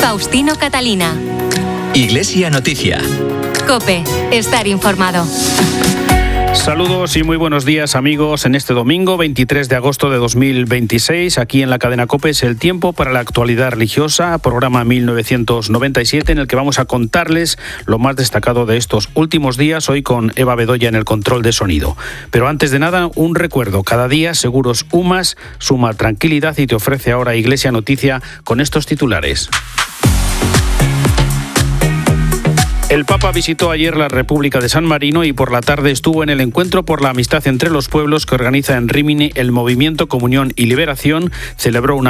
Faustino Catalina. Iglesia Noticia. COPE. Estar informado. Saludos y muy buenos días, amigos. En este domingo 23 de agosto de 2026, aquí en la cadena COPE, es el tiempo para la actualidad religiosa, programa 1997, en el que vamos a contarles lo más destacado de estos últimos días, hoy con Eva Bedoya en el control de sonido. Pero antes de nada, un recuerdo: cada día Seguros UMAS suma tranquilidad y te ofrece ahora Iglesia Noticia con estos titulares. El Papa visitó ayer la República de San Marino y por la tarde estuvo en el encuentro por la amistad entre los pueblos que organiza en Rímini el Movimiento Comunión y Liberación. Celebró una